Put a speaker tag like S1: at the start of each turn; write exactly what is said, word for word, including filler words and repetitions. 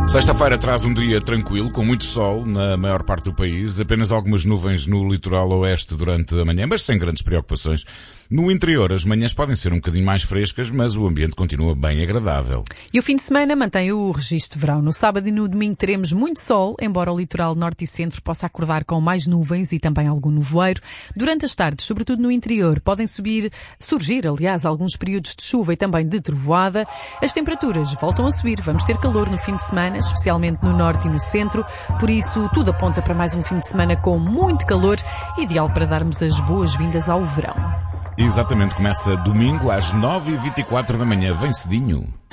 S1: Sexta-feira traz um dia tranquilo, com muito sol na maior parte do país, apenas algumas nuvens no litoral oeste durante a manhã, mas sem grandes preocupações. No interior, as manhãs podem ser um bocadinho mais frescas, mas o ambiente continua bem agradável.
S2: E o fim de semana mantém o registro de verão. No sábado e no domingo teremos muito sol, embora o litoral norte e centro possa acordar com mais nuvens e também algum nevoeiro. Durante as tardes, sobretudo no interior, podem subir, surgir, aliás, alguns períodos de chuva e também de trovoada. As temperaturas voltam a subir. Vamos ter calor no fim de semana, especialmente no norte e no centro. Por isso, tudo aponta para mais um fim de semana com muito calor, ideal para darmos as boas-vindas ao verão.
S1: Exatamente, começa domingo às nove e vinte e quatro da manhã, vem cedinho.